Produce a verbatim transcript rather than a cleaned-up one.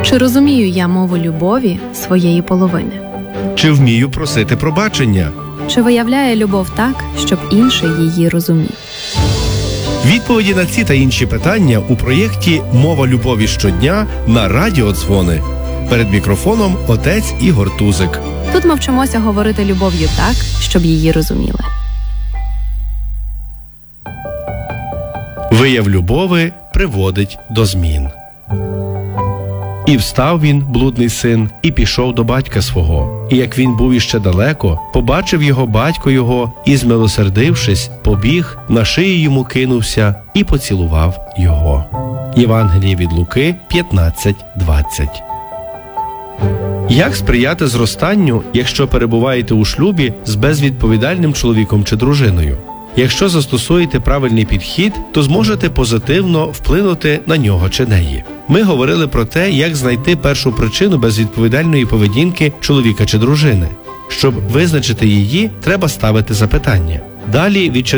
Чи розумію я мову любові своєї половини? Чи вмію просити пробачення? Чи виявляє любов так, щоб інший її розумів? Відповіді на ці та інші питання у проєкті «Мова любові щодня» на Радіо Дзвони. Перед мікрофоном отець Ігор Тузик. Тут ми вчимося говорити любов'ю так, щоб її розуміли. Вияв любови приводить до змін. І встав він, блудний син, і пішов до батька свого. І як він був іще далеко, побачив його батько його, і, змилосердившись, побіг, на шию йому кинувся і поцілував його. Євангеліє від Луки п'ятнадцять двадцять. Як сприяти зростанню, якщо перебуваєте у шлюбі з безвідповідальним чоловіком чи дружиною? Якщо застосуєте правильний підхід, то зможете позитивно вплинути на нього чи неї. Ми говорили про те, як знайти першу причину безвідповідальної поведінки чоловіка чи дружини. Щоб визначити її, треба ставити запитання. Далі від